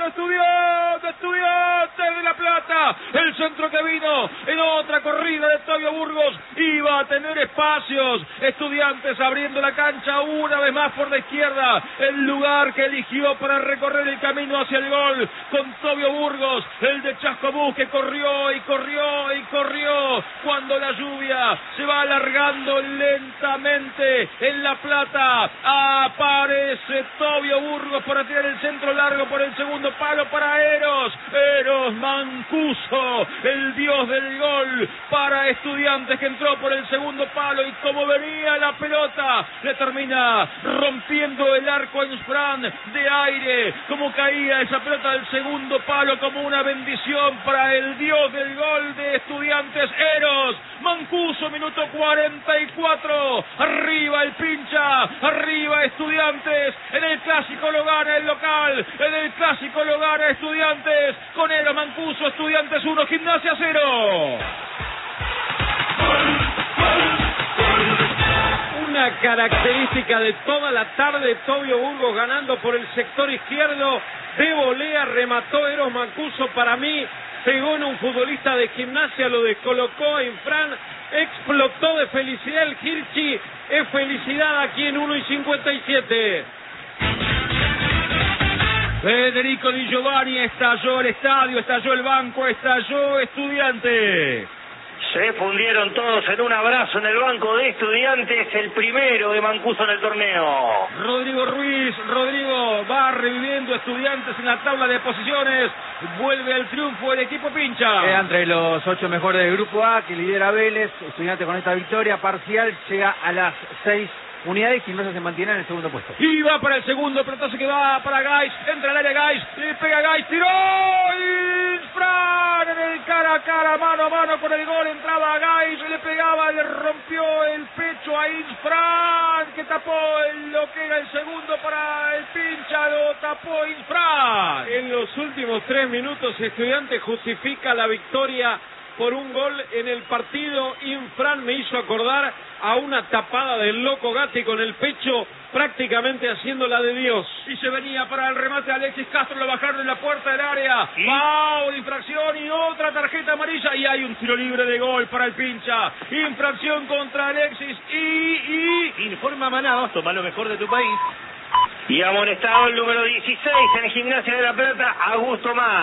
Estudiantes de La Plata. El centro que vino en otra corrida de Tobio Burgos iba a tener espacios. Estudiantes abriendo la cancha una vez más por la izquierda, el lugar que eligió para recorrer el camino hacia el gol, con Tobio Burgos, el de Chascomús, que corrió y corrió y corrió. Cuando la lluvia se va alargando lentamente en La Plata, aparece Tobio Burgos para tirar el centro largo por el segundo palo para Eros Mancuso, el dios del gol para Estudiantes, que entró por el segundo palo y como venía la pelota, le termina rompiendo el arco a Insfran de aire. Como caía esa pelota del segundo palo, como una bendición para el dios del gol de Estudiantes, Eros Mancuso. Minuto 44, arriba el pincha, arriba Estudiantes. En el clásico lo gana el local, en el clásico lo gana Estudiantes con Eros Mancuso. Estudiantes 1, Gimnasia 0. Una característica de toda la tarde, Tobio Burgos ganando por el sector izquierdo, de volea remató Eros Mancuso. Para mí pegó en un futbolista de Gimnasia, lo descolocó en Fran, explotó de felicidad el Hirschi. Es felicidad aquí en 1:57. Federico Di Giovanni, estalló el estadio, estalló el banco, estalló Estudiantes. Se fundieron todos en un abrazo en el banco de Estudiantes, el primero de Mancuso en el torneo. Rodrigo Ruiz, Rodrigo va reviviendo Estudiantes en la tabla de posiciones, vuelve al triunfo el equipo pincha. Queda entre los 8 mejores del grupo A, que lidera Vélez. Estudiantes con esta victoria parcial llega a las 6 unidades y Gimnasia se mantiene en el segundo puesto. Y va para el segundo, pelotazo que va para Gais, entra al área Gais, le pega Gais, tiró Insfran en el cara a cara, mano a mano con el gol, entraba Gais, le pegaba, le rompió el pecho a Insfran, que tapó lo que era el segundo para el pincha, lo tapó Insfran. En los últimos 3 minutos Estudiantes justifica la victoria por un gol en el partido. Insfran me hizo acordar a una tapada del Loco Gatti con el pecho, prácticamente haciendo la de Dios. Y se venía para el remate Alexis Castro, lo bajaron en la puerta del área. Foul, infracción y otra tarjeta amarilla. Y hay un tiro libre de gol para el pincha. Infracción contra Alexis y Informa Manaos, toma lo mejor de tu país. Y amonestado el número 16 en Gimnasia de La Plata, Augusto Más.